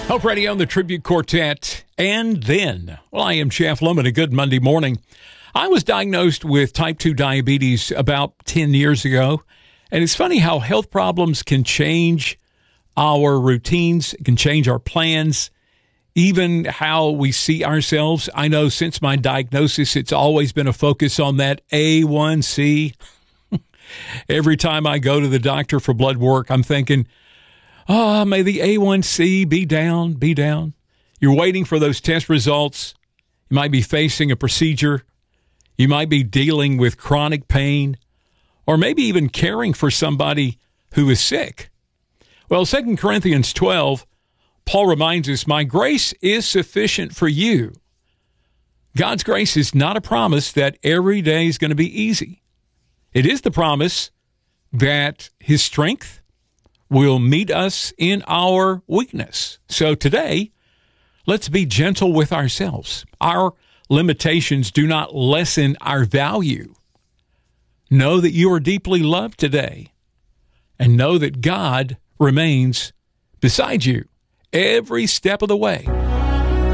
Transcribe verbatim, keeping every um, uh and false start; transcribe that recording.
Hope Radio and the Tribute Quartet. And then, well, I am Jeff Lemon. A good Monday morning. I was diagnosed with type two diabetes about ten years ago. And it's funny how health problems can change our routines, can change our plans, even how we see ourselves. I know since my diagnosis, it's always been a focus on that A one C. Every time I go to the doctor for blood work, I'm thinking, oh, may the A one C be down, be down. You're waiting for those test results. You might be facing a procedure. You might be dealing with chronic pain, or maybe even caring for somebody who is sick. Well, Second Corinthians twelve, Paul reminds us, my grace is sufficient for you. God's grace is not a promise that every day is going to be easy. It is the promise that his strength will meet us in our weakness. So today, let's be gentle with ourselves. Our limitations do not lessen our value. Know that you are deeply loved today, and know that God remains beside you every step of the way.